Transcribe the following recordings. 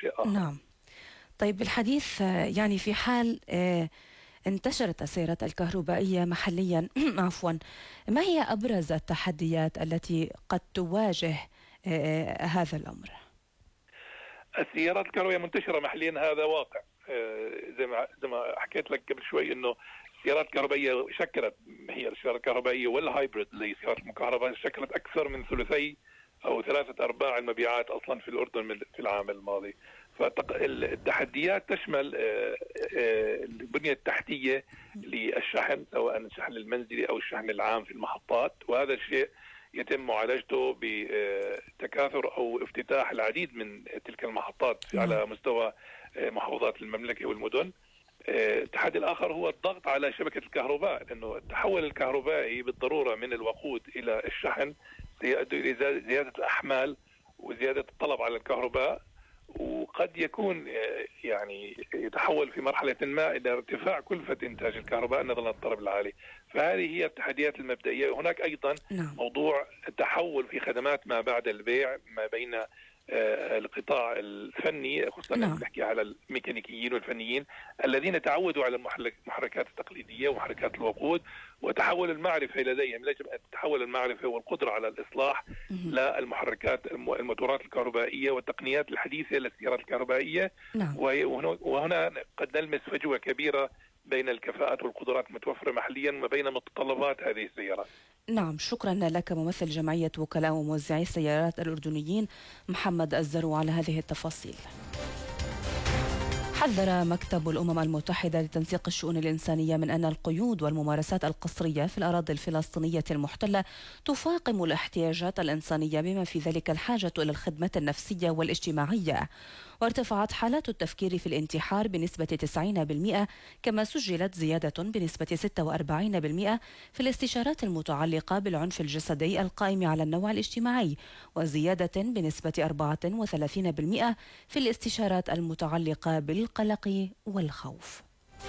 شيء آخر. نعم. طيب بالحديث يعني في حال انتشرت السيارات الكهربائية محليا عفوا، ما هي أبرز التحديات التي قد تواجه هذا الأمر؟ السيارات الكهربائية منتشرة محليا، هذا واقع. زي ما حكيت لك قبل شوي انه السيارات الكهربائية شكلت، هي السيارات الكهربائية والهايبريد اللي سيارات المكهرباء شكلت أكثر من ثلثي أو 3/4 المبيعات أصلا في الأردن في العام الماضي. فالتحديات تشمل البنية التحتية للشحن، سواء الشحن المنزلي أو الشحن العام في المحطات، وهذا الشيء يتم معالجته بتكاثر أو افتتاح العديد من تلك المحطات على مستوى محافظات المملكة والمدن. التحدي الآخر هو الضغط على شبكة الكهرباء، لأنه التحول الكهربائي بالضرورة من الوقود إلى الشحن سيؤدي إلى زيادة الأحمال وزيادة الطلب على الكهرباء، وقد يكون يعني يتحول في مرحلة ما إلى ارتفاع كلفة إنتاج الكهرباء نظرا للطلب العالي. فهذه هي التحديات المبدئية. هناك أيضا موضوع التحول في خدمات ما بعد البيع ما بين القطاع الفني، خصوصا نحكي على الميكانيكيين والفنيين الذين تعودوا على المحركات التقليدية ومحركات الوقود، وتحول المعرفة لديهم. يجب أن تتحول المعرفة والقدرة على الإصلاح للمحركات الموتورات الكهربائية والتقنيات الحديثة للسيارات الكهربائية. وهنا قد نلمس فجوة كبيرة بين الكفاءات والقدرات المتوفرة محليا وما بين متطلبات هذه السيارات. نعم، شكرا لك ممثل جمعية وكلاء وموزعي السيارات الأردنيين محمد الزرو على هذه التفاصيل. حذر مكتب الأمم المتحدة لتنسيق الشؤون الإنسانية من أن القيود والممارسات القسرية في الأراضي الفلسطينية المحتلة تفاقم الاحتياجات الإنسانية، بما في ذلك الحاجة إلى الخدمات النفسية والاجتماعية. وارتفعت حالات التفكير في الانتحار بنسبة 90%، كما سجلت زيادة بنسبة 46% في الاستشارات المتعلقة بالعنف الجسدي القائم على النوع الاجتماعي، وزيادة بنسبة 34% في الاستشارات المتعلقة بالقلق والخوف.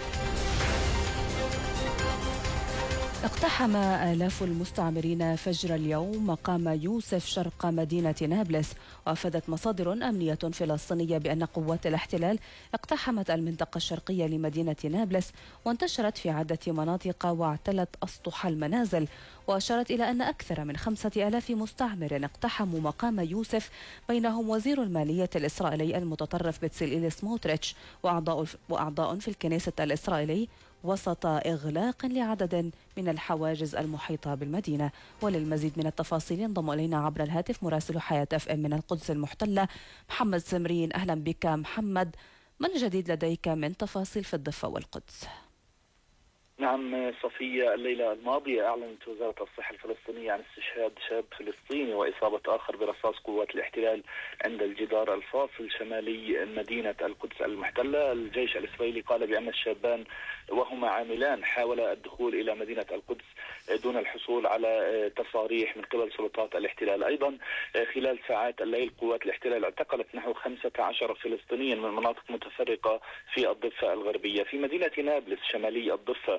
اقتحم آلاف المستعمرين فجر اليوم مقام يوسف شرق مدينة نابلس، وأفادت مصادر أمنية فلسطينية بأن قوات الاحتلال اقتحمت المنطقة الشرقية لمدينة نابلس وانتشرت في عدة مناطق واعتلت أسطح المنازل. وأشارت إلى أن أكثر من 5000 مستعمر اقتحموا مقام يوسف، بينهم وزير المالية الإسرائيلي المتطرف بتسليل سموتريتش وأعضاء في الكنيسة الإسرائيلي، وسط إغلاق لعدد من الحواجز المحيطة بالمدينة. وللمزيد من التفاصيل ينضم إلينا عبر الهاتف مراسل حياة FM من القدس المحتلة محمد سمرين. أهلا بك محمد، ما الجديد لديك من تفاصيل في الضفة والقدس؟ نعم صفية، الليلة الماضية أعلنت وزارة الصحة الفلسطينية عن استشهاد شاب فلسطيني وإصابة آخر برصاص قوات الاحتلال عند الجدار الفاصل شمالي مدينة القدس المحتلة. الجيش الإسرائيلي قال بأن الشابان وهما عاملان حاولا الدخول إلى مدينة القدس دون الحصول على تصاريح من قبل سلطات الاحتلال. أيضا خلال ساعات الليل قوات الاحتلال اعتقلت نحو 15 فلسطينيا من مناطق متفرقة في الضفة الغربية. في مدينة نابلس شمالي الضفة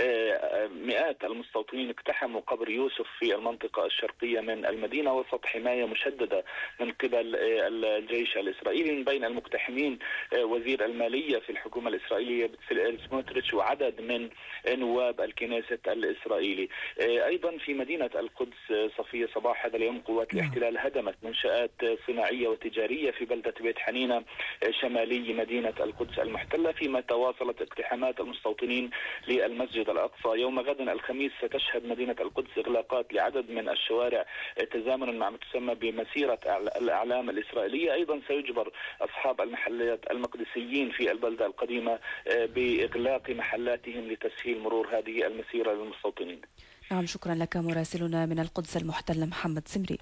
مئات المستوطنين اقتحموا قبر يوسف في المنطقة الشرقية من المدينة وسط حماية مشددة من قبل الجيش الإسرائيلي. من بين المقتحمين وزير المالية في الحكومة الإسرائيلية بتسليل سموتريتش وعدد من نواب الكنيسة الإسرائيلي. أيضا في مدينة القدس صفية صباح هذا اليوم قوات الاحتلال هدمت منشآت صناعية وتجارية في بلدة بيت حنينة شمالي مدينة القدس المحتلة، فيما تواصلت اقتحامات المستوطنين للمسجد الأقصى. يوم غد الخميس ستشهد مدينة القدس إغلاقات لعدد من الشوارع تزامنا مع ما تسمى بمسيرة الأعلام الإسرائيلية. أيضا سيجبر أصحاب المحلات المقدسيين في البلدة القديمة بإغلاق محلاتهم لتسهيل مرور هذه المسيرة للمستوطنين. نعم، شكرا لك مراسلنا من القدس المحتلة محمد سمري.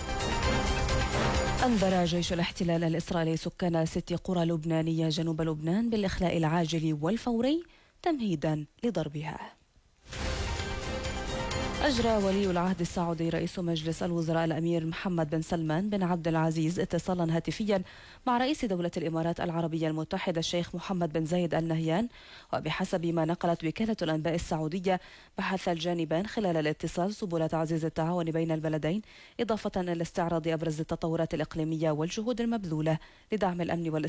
أنذر جيش الاحتلال الإسرائيلي سكان 6 قرى لبنانية جنوب لبنان بالإخلاء العاجل والفوري تمهيدا لضربها. أجرى ولي العهد السعودي رئيس مجلس الوزراء الأمير محمد بن سلمان بن عبد العزيز اتصالا هاتفيا مع رئيس دولة الإمارات العربية المتحدة الشيخ محمد بن زايد آل نهيان. وبحسب ما نقلت وكالة الأنباء السعودية، بحث الجانبان خلال الاتصال سبل تعزيز التعاون بين البلدين، إضافة إلى استعراض أبرز التطورات الإقليمية والجهود المبذولة لدعم الأمن